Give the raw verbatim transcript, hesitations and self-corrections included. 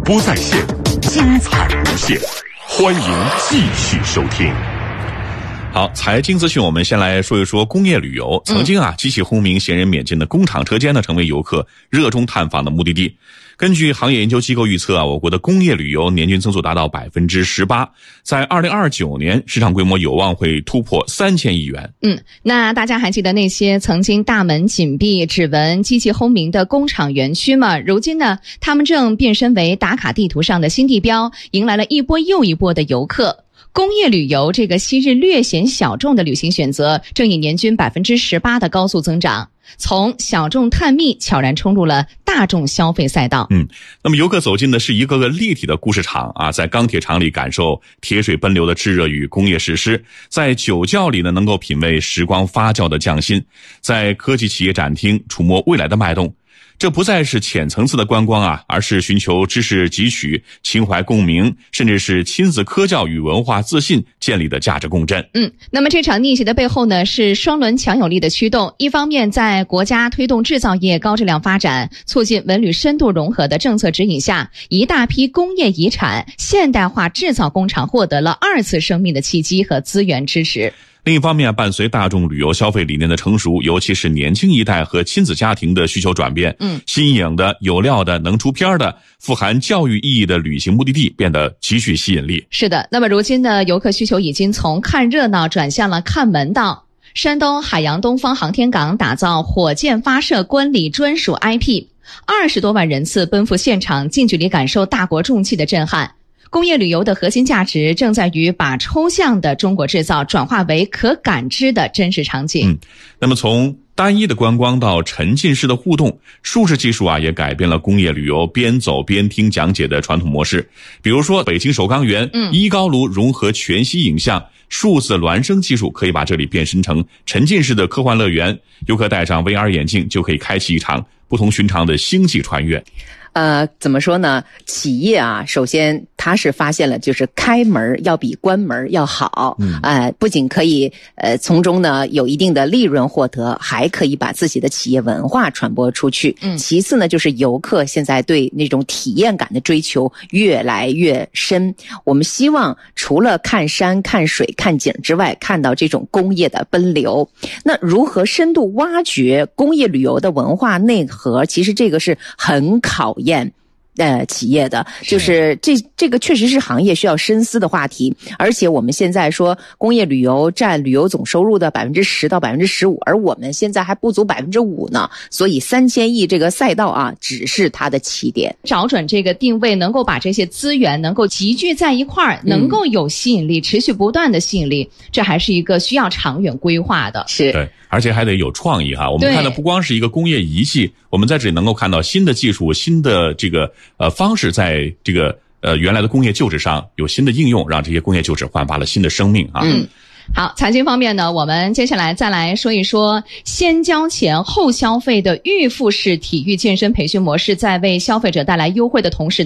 播在线，精彩无限，欢迎继续收听。好，财经资讯，我们先来说一说工业旅游。曾经啊，机器轰鸣、闲人免进的工厂车间呢，成为游客热衷探访的目的地。根据行业研究机构预测啊，我国的工业旅游年均增速达到百分之十八，在二零二九年市场规模有望会突破三千亿元。 嗯，那大家还记得那些曾经大门紧闭、只闻机器轰鸣的工厂园区吗？如今呢，他们正变身为打卡地图上的新地标，迎来了一波又一波的游客。工业旅游这个昔日略显小众的旅行选择，正以年均百分之十八的高速增长，从小众探秘悄然冲入了大众消费赛道。 嗯，那么游客走进的是一个个立体的故事场啊，在钢铁厂里感受铁水奔流的炙热与工业史诗，在酒窖里呢能够品味时光发酵的匠心，在科技企业展厅触摸未来的脉动。这不再是浅层次的观光啊，而是寻求知识汲取、情怀共鸣，甚至是亲子科教与文化自信建立的价值共振。 嗯，那么这场逆袭的背后呢，是双轮强有力的驱动。一方面，在国家推动制造业高质量发展、促进文旅深度融合的政策指引下，一大批工业遗产现代化制造工厂获得了二次生命的契机和资源支持。 另一方面，伴随大众旅游消费理念的成熟，尤其是年轻一代和亲子家庭的需求转变，嗯，新颖的、有料的、能出片的、富含教育意义的旅行目的地变得极具吸引力。 是的，那么如今的游客需求已经从看热闹转向了看门道。山东海洋东方航天港打造火箭发射观礼专属 I P， 二十多万人次奔赴现场，近距离感受大国重器的震撼。工业旅游的核心价值正在于把抽象的中国制造转化为可感知的真实场景。 嗯，那么从单一的观光到沉浸式的互动，数字技术啊也改变了工业旅游边走边听讲解的传统模式。比如说北京首钢园，嗯，一高炉融合全息影像、数字孪生技术，可以把这里变身成沉浸式的科幻乐园。游客戴上 V R 眼镜，就可以开启一场不同寻常的星际穿越。 呃，怎么说呢？企业啊，首先它是发现了，就是开门要比关门要好。嗯，呃，不仅可以呃从中呢有一定的利润获得，还可以把自己的企业文化传播出去。嗯，其次呢，就是游客现在对那种体验感的追求越来越深。我们希望除了看山、看水、看景之外，看到这种工业的奔流。那如何深度挖掘工业旅游的文化内核？其实这个是很考验。验呃，企业的就是这这个确实是行业需要深思的话题，而且我们现在说工业旅游占旅游总收入的百分之十到百分之十五，而我们现在还不足百分之五呢，所以三千亿这个赛道啊，只是它的起点。 找准这个定位，能够把这些资源能够集聚在一块儿，能够有吸引力，持续不断的吸引力，这还是一个需要长远规划的。 是， 对，而且还得有创意哈。我们看的不光是一个工业仪器，我们在这里能够看到新的技术、新的这个呃方式，在这个呃原来的工业旧址上有新的应用，让这些工业旧址焕发了新的生命啊。 嗯。好，财经方面呢，我们接下来再来说一说先交钱后消费的预付式体育健身培训模式，在为消费者带来优惠的同时